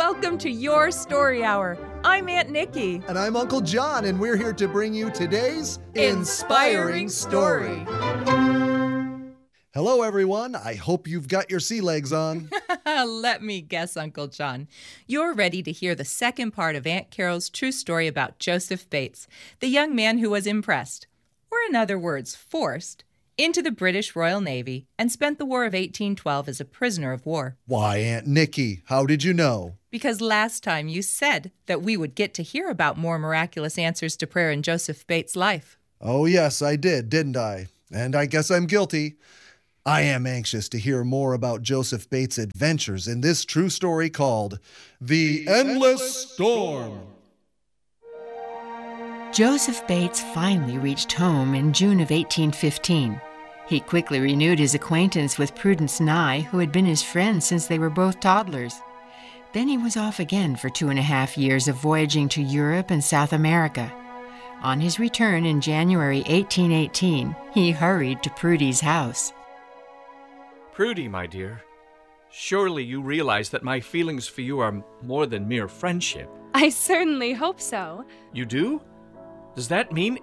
welcome to Your Story Hour. I'm Aunt Nikki. And I'm Uncle John, and we're here to bring you today's Inspiring Story. Hello, everyone. I hope you've got your sea legs on. Let me guess, Uncle John. You're ready to hear the second part of Aunt Carol's true story about Joseph Bates, the young man who was impressed, or in other words, forced, into the British Royal Navy and spent the War of 1812 as a prisoner of war. Why, Aunt Nikki, how did you know? Because last time you said that we would get to hear about more miraculous answers to prayer in Joseph Bates' life. Oh, yes, I did, didn't I? And I guess I'm guilty. I am anxious to hear more about Joseph Bates' adventures in this true story called The Endless Storm. Joseph Bates finally reached home in June of 1815. He quickly renewed his acquaintance with Prudence Nye, who had been his friend since they were both toddlers. Then he was off again for 2.5 years of voyaging to Europe and South America. On his return in January 1818, he hurried to Prudy's house. Prudy, my dear, surely you realize that my feelings for you are more than mere friendship. I certainly hope so. You do? Does that mean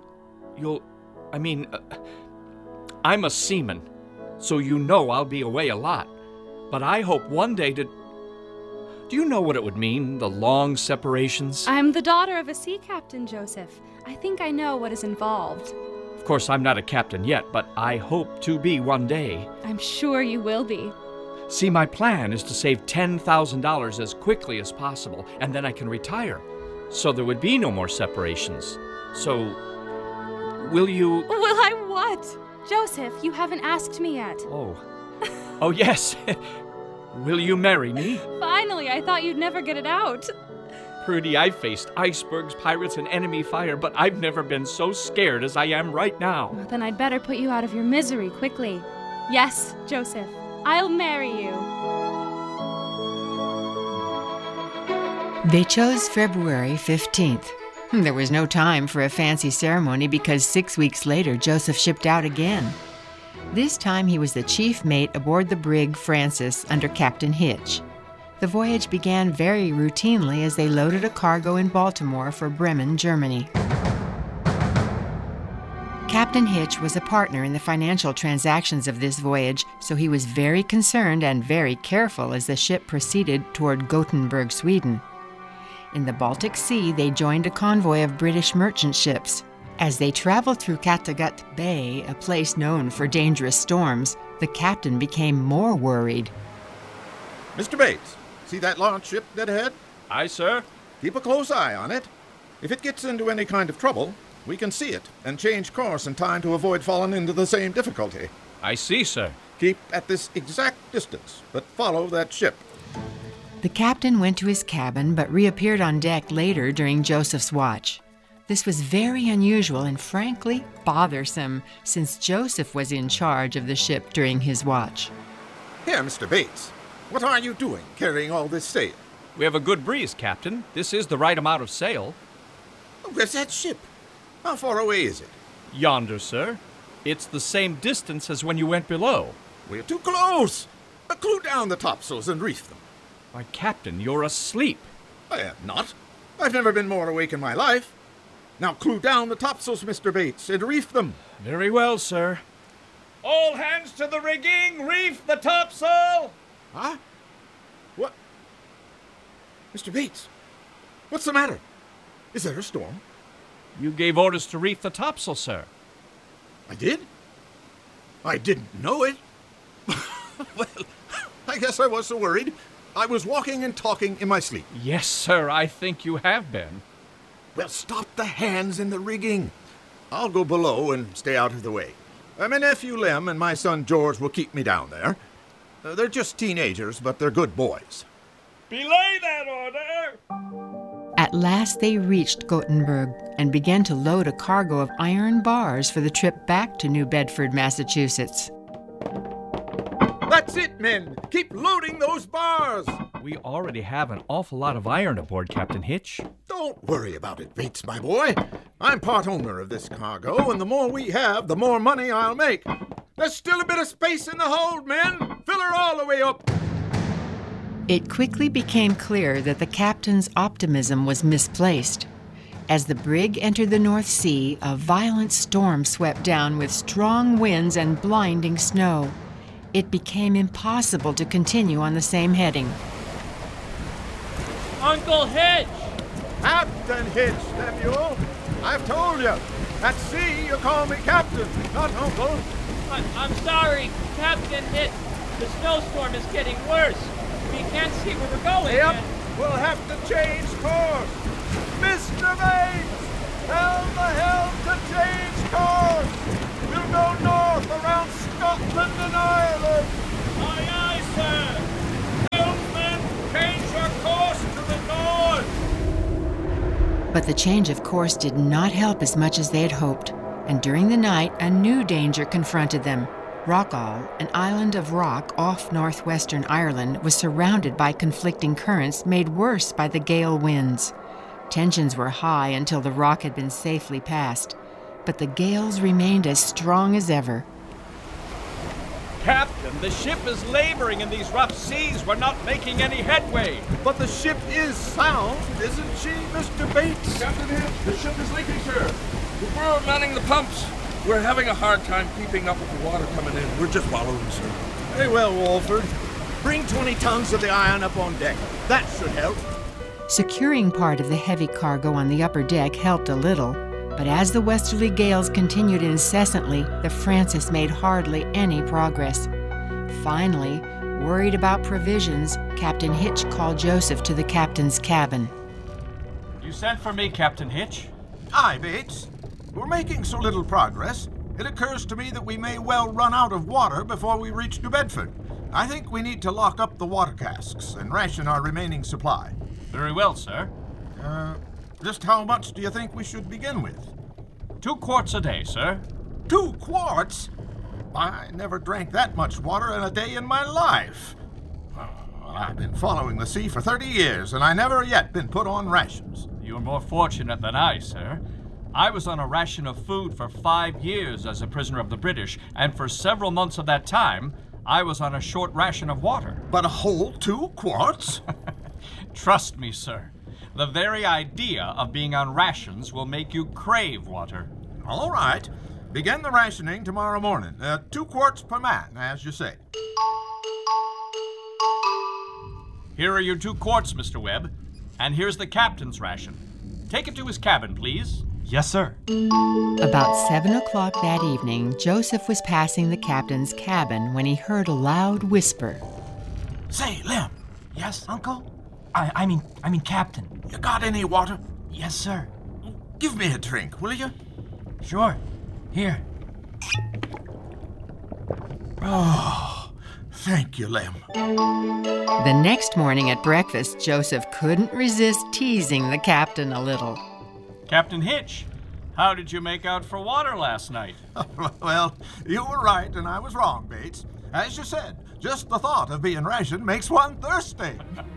I'm a seaman, so you know I'll be away a lot. But I hope one day to... Do you know what it would mean, the long separations? I'm the daughter of a sea captain, Joseph. I think I know what is involved. Of course, I'm not a captain yet, but I hope to be one day. I'm sure you will be. See, my plan is to save $10,000 as quickly as possible, and then I can retire, so there would be no more separations. So, will you... Will I what? Joseph, you haven't asked me yet. Oh yes. Will you marry me? Finally, I thought you'd never get it out. Prudy, I've faced icebergs, pirates, and enemy fire, but I've never been so scared as I am right now. Well, then I'd better put you out of your misery quickly. Yes, Joseph, I'll marry you. They chose February 15th. There was no time for a fancy ceremony because 6 weeks later, Joseph shipped out again. This time he was the chief mate aboard the brig Francis under Captain Hitch. The voyage began very routinely as they loaded a cargo in Baltimore for Bremen, Germany. Captain Hitch was a partner in the financial transactions of this voyage, so he was very concerned and very careful as the ship proceeded toward Gothenburg, Sweden. In the Baltic Sea, they joined a convoy of British merchant ships. As they traveled through Kattegat Bay, a place known for dangerous storms, the captain became more worried. Mr. Bates, see that large ship dead ahead? Aye, sir. Keep a close eye on it. If it gets into any kind of trouble, we can see it and change course in time to avoid falling into the same difficulty. I see, sir. Keep at this exact distance, but follow that ship. The captain went to his cabin but reappeared on deck later during Joseph's watch. This was very unusual and frankly bothersome, since Joseph was in charge of the ship during his watch. Here, Mr. Bates, what are you doing carrying all this sail? We have a good breeze, Captain. This is the right amount of sail. Where's that ship? How far away is it? Yonder, sir. It's the same distance as when you went below. We're too close. Clew down the topsails and reef them. Why, Captain, you're asleep. I am not. I've never been more awake in my life. Now clew down the topsails, Mr. Bates, and reef them. Very well, sir. All hands to the rigging! Reef the topsail! Huh? What? Mr. Bates, what's the matter? Is there a storm? You gave orders to reef the topsail, sir. I did? I didn't know it. Well, I guess I was so worried. I was walking and talking in my sleep. Yes, sir, I think you have been. Well, stop the hands in the rigging. I'll go below and stay out of the way. My nephew Lem and my son George will keep me down there. They're just teenagers, but they're good boys. Belay that order! At last they reached Gothenburg and began to load a cargo of iron bars for the trip back to New Bedford, Massachusetts. That's it, men! Keep loading those bars! We already have an awful lot of iron aboard, Captain Hitch. Don't worry about it, Bates, my boy. I'm part owner of this cargo, and the more we have, the more money I'll make. There's still a bit of space in the hold, men! Fill her all the way up! It quickly became clear that the captain's optimism was misplaced. As the brig entered the North Sea, a violent storm swept down with strong winds and blinding snow. It became impossible to continue on the same heading. Uncle Hitch! Captain Hitch, Lemuel. I've told you. At sea, you call me captain, not uncle. I'm sorry, Captain Hitch. The snowstorm is getting worse. We can't see where we're going. Yep, yet. we'll have to change course. Mr. Bates, tell the helm to change course. We'll go north around Scotland and Ireland. Aye, aye, sir. Helmsman, change your course to the north. But the change of course did not help as much as they had hoped, and during the night a new danger confronted them. Rockall, an island of rock off northwestern Ireland, was surrounded by conflicting currents made worse by the gale winds. Tensions were high until the rock had been safely passed, but the gales remained as strong as ever. Captain, the ship is laboring in these rough seas. We're not making any headway. But the ship is sound, isn't she, Mr. Bates? Captain Hitch, the ship is leaking, sir. We're manning the pumps. We're having a hard time keeping up with the water coming in. We're just wallowing, sir. Very well, Walford. Bring 20 tons of the iron up on deck. That should help. Securing part of the heavy cargo on the upper deck helped a little, but as the westerly gales continued incessantly, the Francis made hardly any progress. Finally, worried about provisions, Captain Hitch called Joseph to the captain's cabin. You sent for me, Captain Hitch? Aye, Bates. We're making so little progress, it occurs to me that we may well run out of water before we reach New Bedford. I think we need to lock up the water casks and ration our remaining supply. Very well, sir. Just how much do you think we should begin with? 2 quarts a day, sir. 2 quarts? I never drank that much water in a day in my life. Well, I've been following the sea for 30 years, and I never yet been put on rations. You're more fortunate than I, sir. I was on a ration of food for 5 years as a prisoner of the British, and for several months of that time, I was on a short ration of water. But a whole 2 quarts? Trust me, sir. The very idea of being on rations will make you crave water. All right. Begin the rationing tomorrow morning. 2 quarts per man, as you say. Here are your 2 quarts, Mr. Webb. And here's the captain's ration. Take it to his cabin, please. Yes, sir. About 7 o'clock that evening, Joseph was passing the captain's cabin when he heard a loud whisper. Say, Lem. Yes, Uncle? I mean, Captain. You got any water? Yes, sir. Give me a drink, will you? Sure. Here. Oh, thank you, Lem. The next morning at breakfast, Joseph couldn't resist teasing the captain a little. Captain Hitch, how did you make out for water last night? Well, you were right and I was wrong, Bates. As you said, just the thought of being rationed makes one thirsty.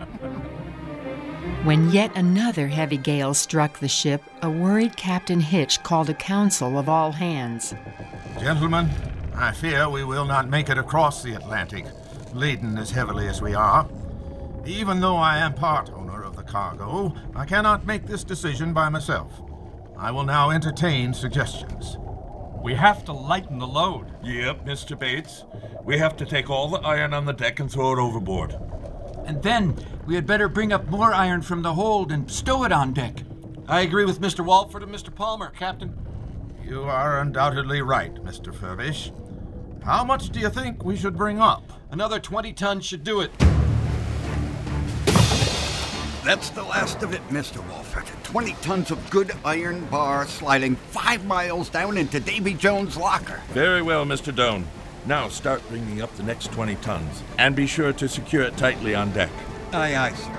When yet another heavy gale struck the ship, a worried Captain Hitch called a council of all hands. Gentlemen, I fear we will not make it across the Atlantic, laden as heavily as we are. Even though I am part owner of the cargo, I cannot make this decision by myself. I will now entertain suggestions. We have to lighten the load. Yep, Mr. Bates. We have to take all the iron on the deck and throw it overboard. And then we had better bring up more iron from the hold and stow it on deck. I agree with Mr. Walford and Mr. Palmer, Captain. You are undoubtedly right, Mr. Furbish. How much do you think we should bring up? Another 20 tons should do it. That's the last of it, Mr. Walford. 20 tons of good iron bar sliding 5 miles down into Davy Jones' locker. Very well, Mr. Doane. Now start bringing up the next 20 tons, and be sure to secure it tightly on deck. Aye, aye, sir.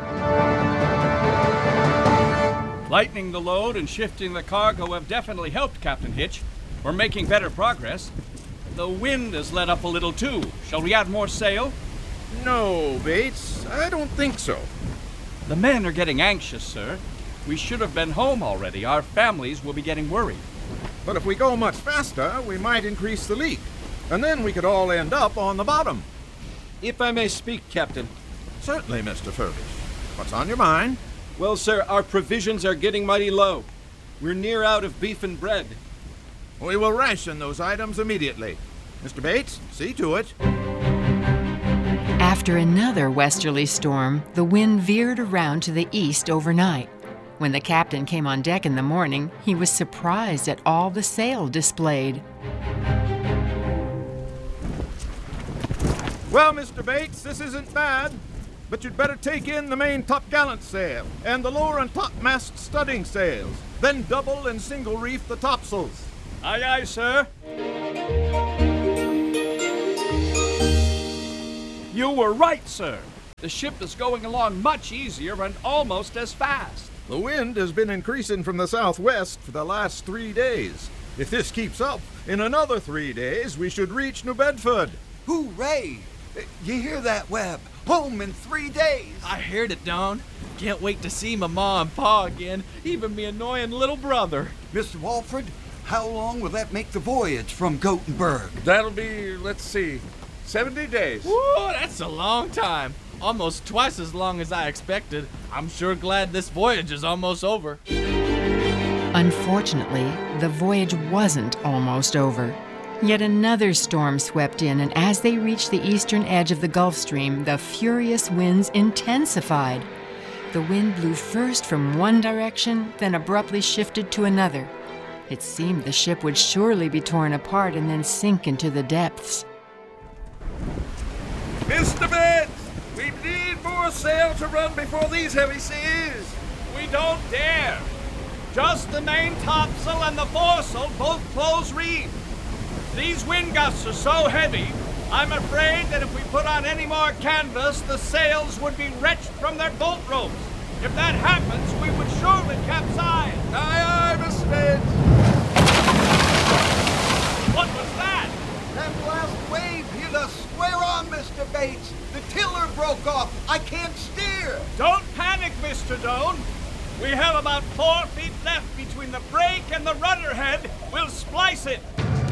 Lightening the load and shifting the cargo have definitely helped, Captain Hitch. We're making better progress. The wind has let up a little, too. Shall we add more sail? No, Bates. I don't think so. The men are getting anxious, sir. We should have been home already. Our families will be getting worried. But if we go much faster, we might increase the leak. And then we could all end up on the bottom. If I may speak, Captain, Certainly, Mr. Furbish. What's on your mind? Well, sir, our provisions are getting mighty low. We're near out of beef and bread. We will ration those items immediately. Mr. Bates, see to it. After another westerly storm, the wind veered around to the east overnight. When the captain came on deck in the morning, he was surprised at all the sail displayed. Well, Mr. Bates, this isn't bad, but you'd better take in the main topgallant sail and the lower and topmast studding sails, then double and single reef the topsails. Aye, aye, sir. You were right, sir. The ship is going along much easier and almost as fast. The wind has been increasing from the southwest for the last 3 days. If this keeps up, in another 3 days, we should reach New Bedford. Hooray! You hear that, Webb? Home in 3 days. I heard it, Don. Can't wait to see my ma and pa again, even me annoying little brother. Mr. Walford, how long will that make the voyage from Gothenburg? That'll be, let's see, 70 days. Whoa, that's a long time. Almost twice as long as I expected. I'm sure glad this voyage is almost over. Unfortunately, the voyage wasn't almost over. Yet another storm swept in, and as they reached the eastern edge of the Gulf Stream, the furious winds intensified. The wind blew first from one direction, then abruptly shifted to another. It seemed the ship would surely be torn apart and then sink into the depths. Mr. Bates, we need more sail to run before these heavy seas. We don't dare. Just the main topsail and the foresail both close reefed. These wind gusts are so heavy, I'm afraid that if we put on any more canvas, the sails would be wrenched from their bolt ropes. If that happens, we would surely capsize. Aye, aye, Mr. Bates. What was that? That last wave hit us square on, Mr. Bates. The tiller broke off. I can't steer. Don't panic, Mr. Doan. We have about 4 feet left between the brake and the rudder head. We'll splice it.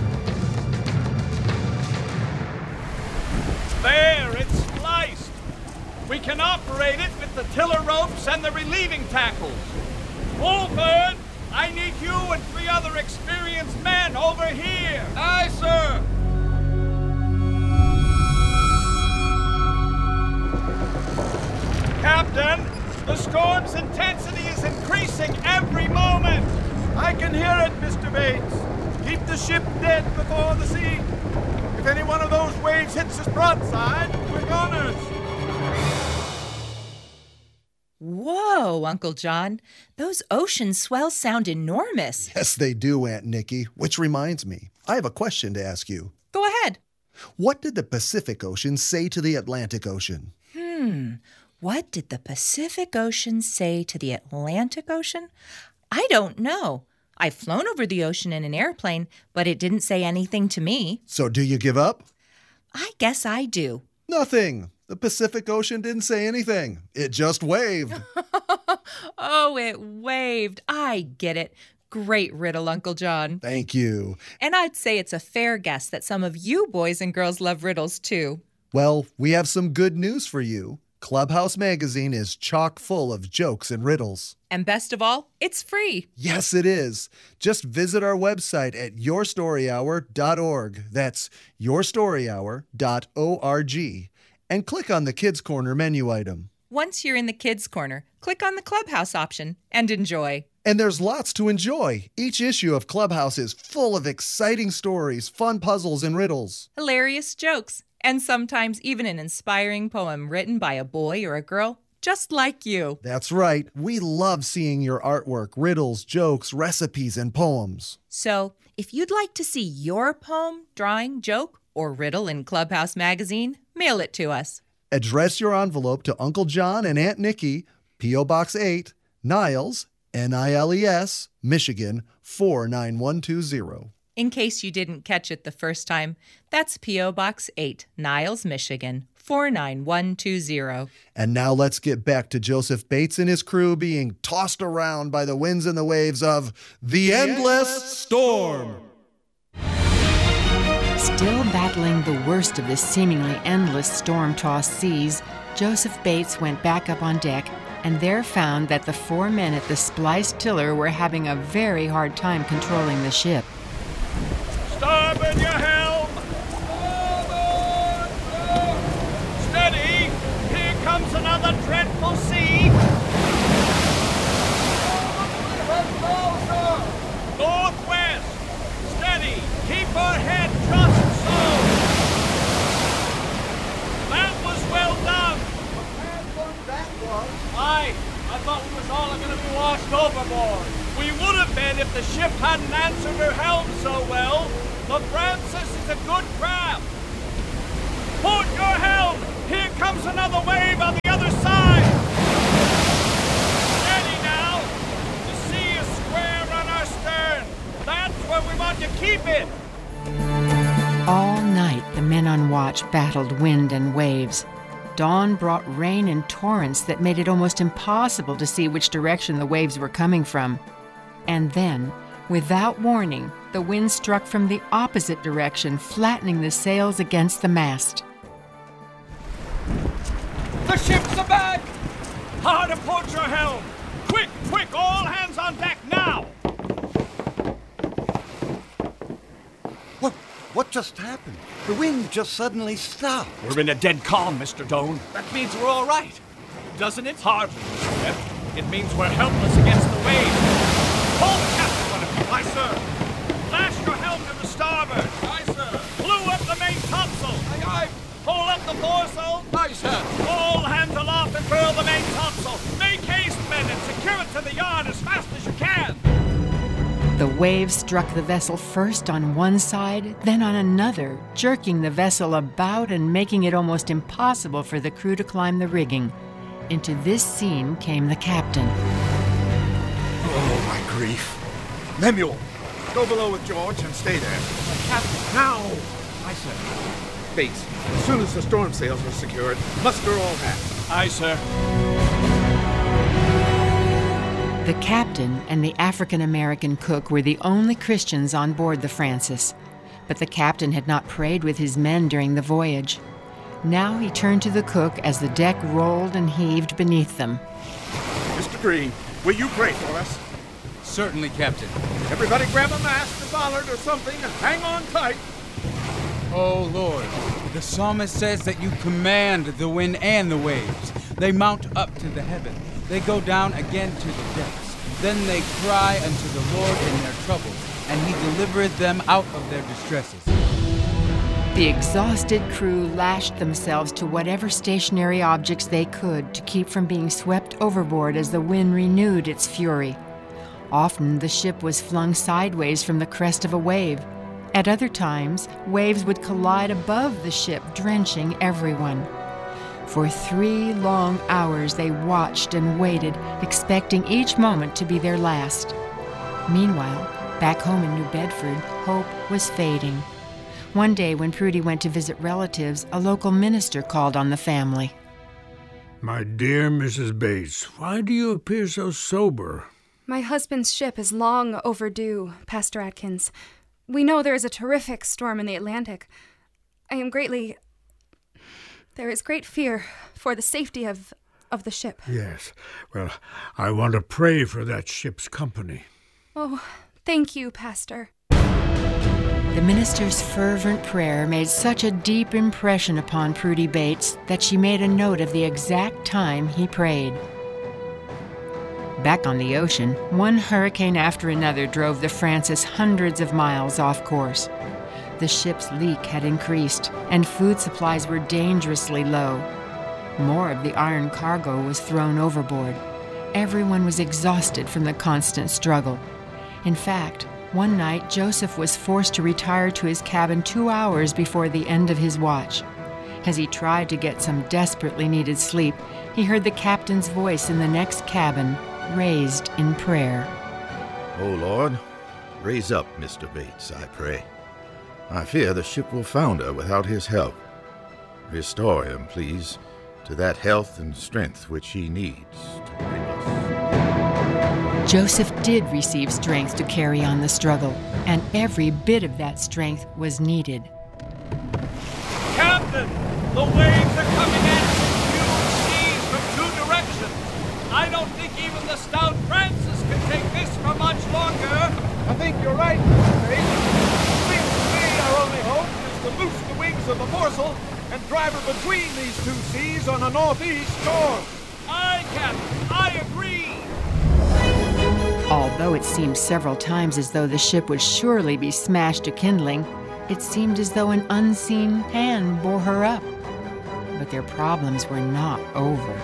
There, it's spliced. We can operate it with the tiller ropes and the relieving tackles. Wolford, I need you and 3 other experienced men over here. Aye, sir. Captain, the storm's intensity is increasing every moment. I can hear it, Mr. Bates. Keep the ship dead before the sea. If any one of those waves hits us broadside, we're goners. Whoa, Uncle John. Those ocean swells sound enormous. Yes, they do, Aunt Nikki. Which reminds me, I have a question to ask you. Go ahead. What did the Pacific Ocean say to the Atlantic Ocean? What did the Pacific Ocean say to the Atlantic Ocean? I don't know. I've flown over the ocean in an airplane, but it didn't say anything to me. So do you give up? I guess I do. Nothing. The Pacific Ocean didn't say anything. It just waved. Oh, it waved. I get it. Great riddle, Uncle John. Thank you. And I'd say it's a fair guess that some of you boys and girls love riddles, too. Well, we have some good news for you. Clubhouse Magazine is chock full of jokes and riddles. And best of all, it's free. Yes, it is. Just visit our website at yourstoryhour.org. That's yourstoryhour.org. And click on the Kids Corner menu item. Once you're in the Kids Corner, click on the Clubhouse option and enjoy. And there's lots to enjoy. Each issue of Clubhouse is full of exciting stories, fun puzzles, and riddles. Hilarious jokes, and sometimes even an inspiring poem written by a boy or a girl just like you. That's right. We love seeing your artwork, riddles, jokes, recipes, and poems. So, if you'd like to see your poem, drawing, joke, or riddle in Clubhouse Magazine, mail it to us. Address your envelope to Uncle John and Aunt Nikki, P.O. Box 8, Niles, Niles, Michigan, 49120. In case you didn't catch it the first time, that's P.O. Box 8, Niles, Michigan, 49120. And now let's get back to Joseph Bates and his crew being tossed around by the winds and the waves of the Endless Storm. Still battling the worst of the seemingly endless storm-tossed seas, Joseph Bates went back up on deck and there found that the 4 men at the spliced tiller were having a very hard time controlling the ship. Starboard your helm! Steady! Here comes another dreadful sea! Northwest! Steady! Keep her head just so! That was well done! Aye, I thought we was all going to be washed overboard. We would have been if the ship hadn't answered her helm so well. The Francis is a good craft. Port your helm! Here comes another wave on the other side! Steady now! The sea is square on our stern. That's where we want to keep it! All night, the men on watch battled wind and waves. Dawn brought rain in torrents that made it almost impossible to see which direction the waves were coming from. And then, without warning, the wind struck from the opposite direction, flattening the sails against the mast. The ship's aback! Hard to port your helm! Quick, quick, all hands on deck now! What just happened? The wind just suddenly stopped. We're in a dead calm, Mr. Doane. That means we're all right, doesn't it? Hardly, Shep. It means we're helpless against the waves. Hold the captain, one of you. Aye, sir. Lash your helm to the starboard. Aye, sir. Blew up the main topsail. Aye, aye. Hold up the foresail. Aye, sir. All hands aloft and furl the main topsail. Make haste, men, and secure it to the yard as fast as you can. The waves struck the vessel first on one side, then on another, jerking the vessel about and making it almost impossible for the crew to climb the rigging. Into this scene came the captain. Oh, my grief. Lemuel, go below with George and stay there. Captain, now! Aye, sir. Bates, as soon as the storm sails are secured, muster all hands. Aye, sir. The captain and the African-American cook were the only Christians on board the Francis, but the captain had not prayed with his men during the voyage. Now he turned to the cook as the deck rolled and heaved beneath them. Mr. Green, will you pray for us? Certainly, Captain. Everybody grab a mast, a bollard, or something, and hang on tight. Oh, Lord, the psalmist says that you command the wind and the waves. They mount up to the heaven. They go down again to the depths. Then they cry unto the Lord in their troubles, and he delivereth them out of their distresses. The exhausted crew lashed themselves to whatever stationary objects they could to keep from being swept overboard as the wind renewed its fury. Often the ship was flung sideways from the crest of a wave. At other times, waves would collide above the ship, drenching everyone. For 3 long hours they watched and waited, expecting each moment to be their last. Meanwhile, back home in New Bedford, hope was fading. One day when Prudy went to visit relatives, a local minister called on the family. My dear Mrs. Bates, why do you appear so sober? My husband's ship is long overdue, Pastor Atkins. We know there is a terrific storm in the Atlantic. There is great fear for the safety of the ship. Yes. Well, I want to pray for that ship's company. Oh, thank you, Pastor. The minister's fervent prayer made such a deep impression upon Prudy Bates that she made a note of the exact time he prayed. Back on the ocean, one hurricane after another drove the Francis hundreds of miles off course. The ship's leak had increased, and food supplies were dangerously low. More of the iron cargo was thrown overboard. Everyone was exhausted from the constant struggle. In fact, one night Joseph was forced to retire to his cabin 2 hours before the end of his watch. As he tried to get some desperately needed sleep, he heard the captain's voice in the next cabin, raised in prayer. Oh, Lord, raise up Mr. Bates, I pray. I fear the ship will founder without his help. Restore him, please, to that health and strength which he needs to bring us. Joseph did receive strength to carry on the struggle, and every bit of that strength was needed. wings of the foresail and drive her between these two seas on a northeast course. Aye, Captain, I agree. Although it seemed several times as though the ship would surely be smashed to kindling, it seemed as though an unseen hand bore her up. But their problems were not over.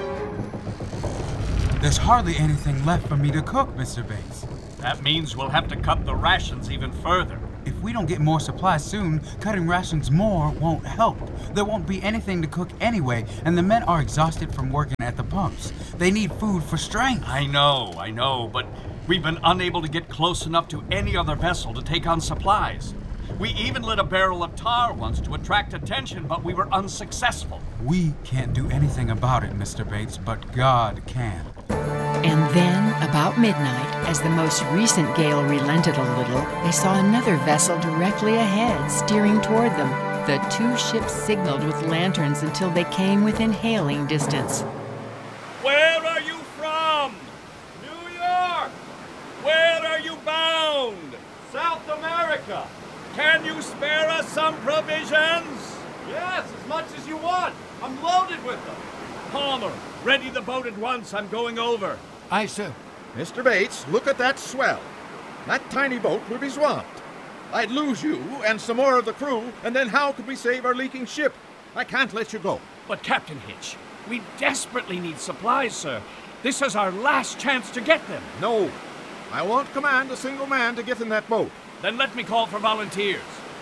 There's hardly anything left for me to cook, Mr. Bates. That means we'll have to cut the rations even further. If we don't get more supplies soon, cutting rations more won't help. There won't be anything to cook anyway, and the men are exhausted from working at the pumps. They need food for strength. I know, but we've been unable to get close enough to any other vessel to take on supplies. We even lit a barrel of tar once to attract attention, but we were unsuccessful. We can't do anything about it, Mr. Bates, but God can. And then, about midnight, as the most recent gale relented a little, they saw another vessel directly ahead, steering toward them. The two ships signaled with lanterns until they came within hailing distance. Where are you from? New York! Where are you bound? South America! Can you spare us some provisions? Yes, as much as you want. I'm loaded with them. Palmer, ready the boat at once. I'm going over. Aye, sir. Mr. Bates, look at that swell. That tiny boat will be swamped. I'd lose you and some more of the crew, and then how could we save our leaking ship? I can't let you go. But Captain Hitch, we desperately need supplies, sir. This is our last chance to get them. No, I won't command a single man to get in that boat. Then let me call for volunteers.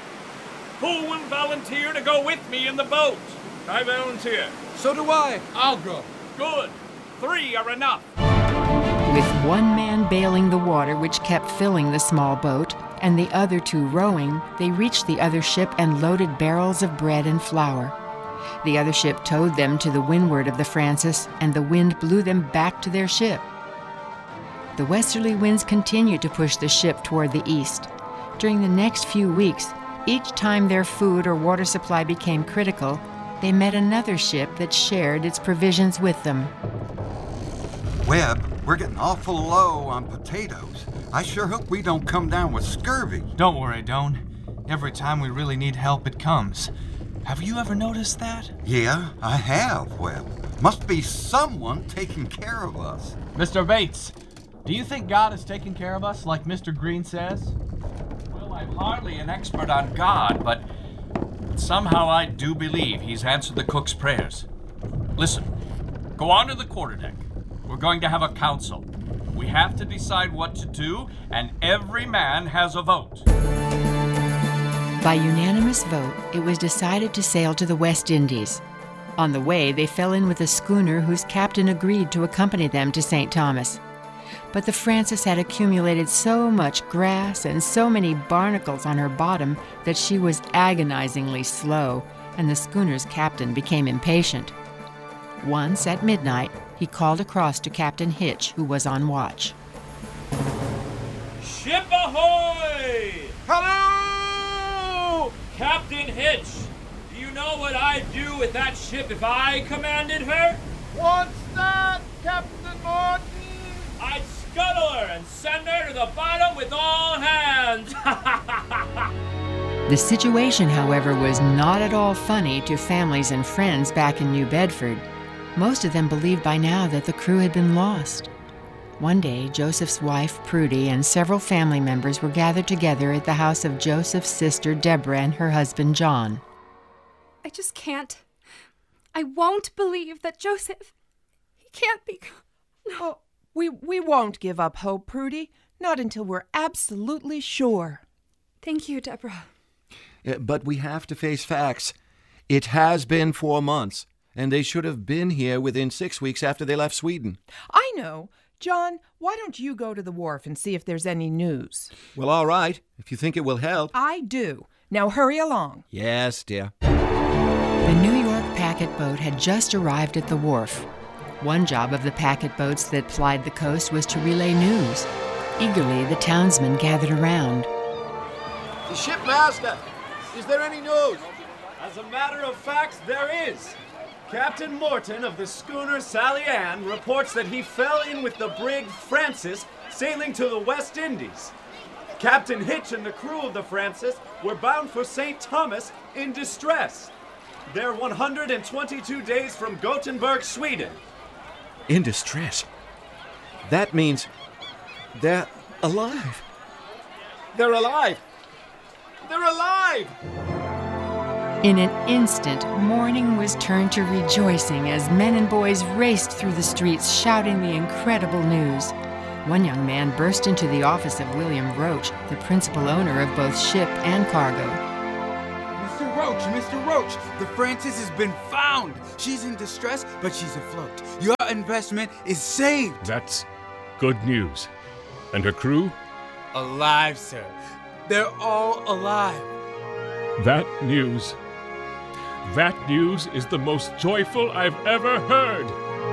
Who will volunteer to go with me in the boat? I volunteer. So do I. I'll go. Good. 3 are enough. With one man bailing the water which kept filling the small boat, and the other 2 rowing, they reached the other ship and loaded barrels of bread and flour. The other ship towed them to the windward of the Francis, and the wind blew them back to their ship. The westerly winds continued to push the ship toward the east. During the next few weeks, each time their food or water supply became critical, they met another ship that shared its provisions with them. Webb, we're getting awful low on potatoes. I sure hope we don't come down with scurvy. Don't worry, Doan. Every time we really need help, it comes. Have you ever noticed that? Yeah, I have, Webb. Must be someone taking care of us. Mr. Bates, do you think God is taking care of us like Mr. Green says? Well, I'm hardly an expert on God, but somehow I do believe he's answered the cook's prayers. Listen, go on to the quarterdeck. We're going to have a council. We have to decide what to do, and every man has a vote. By unanimous vote, it was decided to sail to the West Indies. On the way, they fell in with a schooner whose captain agreed to accompany them to St. Thomas. But the Francis had accumulated so much grass and so many barnacles on her bottom that she was agonizingly slow, and the schooner's captain became impatient. Once, at midnight, he called across to Captain Hitch, who was on watch. Ship ahoy! Hello! Captain Hitch, do you know what I'd do with that ship if I commanded her? What's that, Captain Morton? I'd scuttle her and send her to the bottom with all hands. The situation, however, was not at all funny to families and friends back in New Bedford. Most of them believed by now that the crew had been lost. One day, Joseph's wife, Prudy, and several family members were gathered together at the house of Joseph's sister, Deborah, and her husband, John. I just can't. I won't believe that Joseph... He can't be... No. Oh, we won't give up hope, Prudy. Not until we're absolutely sure. Thank you, Deborah. But we have to face facts. It has been 4 months, and they should have been here within 6 weeks after they left Sweden. I know. John, why don't you go to the wharf and see if there's any news? Well, all right, if you think it will help. I do. Now hurry along. Yes, dear. The New York packet boat had just arrived at the wharf. One job of the packet boats that plied the coast was to relay news. Eagerly, the townsmen gathered around. The shipmaster! Is there any news? As a matter of fact, there is. Captain Morton of the schooner Sally Ann reports that he fell in with the brig Francis sailing to the West Indies. Captain Hitch and the crew of the Francis were bound for St. Thomas in distress. They're 122 days from Gothenburg, Sweden. In distress? That means they're alive. They're alive! They're alive! In an instant, mourning was turned to rejoicing as men and boys raced through the streets shouting the incredible news. One young man burst into the office of William Roach, the principal owner of both ship and cargo. Mr. Roach, the Francis has been found. She's in distress, but she's afloat. Your investment is saved. That's good news. And her crew? Alive, sir. They're all alive. That news is the most joyful I've ever heard.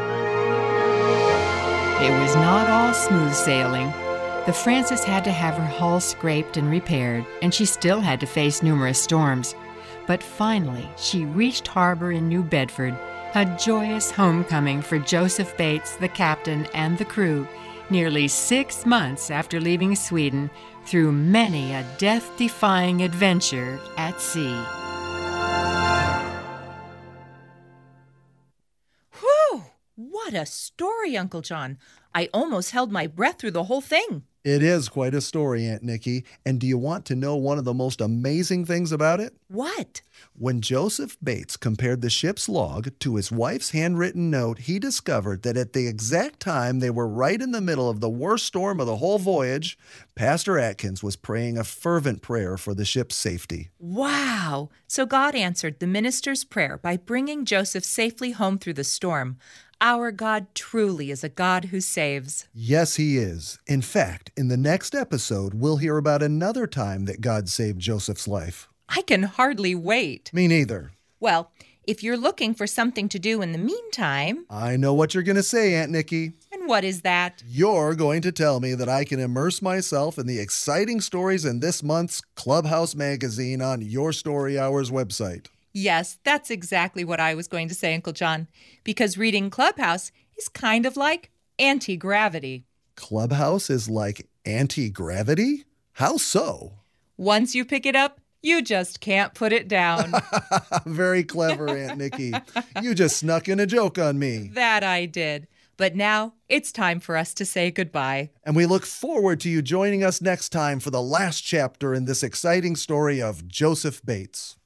It was not all smooth sailing. The Francis had to have her hull scraped and repaired, and she still had to face numerous storms. But finally, she reached harbor in New Bedford, a joyous homecoming for Joseph Bates, the captain, and the crew, nearly 6 months after leaving Sweden through many a death-defying adventure at sea. Whew! What a story, Uncle John. I almost held my breath through the whole thing. It is quite a story, Aunt Nikki. And do you want to know one of the most amazing things about it? What? When Joseph Bates compared the ship's log to his wife's handwritten note, he discovered that at the exact time they were right in the middle of the worst storm of the whole voyage, Pastor Atkins was praying a fervent prayer for the ship's safety. Wow! So God answered the minister's prayer by bringing Joseph safely home through the storm. Our God truly is a God who saves. Yes, he is. In fact, in the next episode, we'll hear about another time that God saved Joseph's life. I can hardly wait. Me neither. Well, if you're looking for something to do in the meantime... I know what you're going to say, Aunt Nikki. And what is that? You're going to tell me that I can immerse myself in the exciting stories in this month's Clubhouse magazine on Your Story Hour's website. Yes, that's exactly what I was going to say, Uncle John, because reading Clubhouse is kind of like anti-gravity. Clubhouse is like anti-gravity? How so? Once you pick it up, you just can't put it down. Very clever, Aunt Nikki. You just snuck in a joke on me. That I did. But now it's time for us to say goodbye. And we look forward to you joining us next time for the last chapter in this exciting story of Joseph Bates.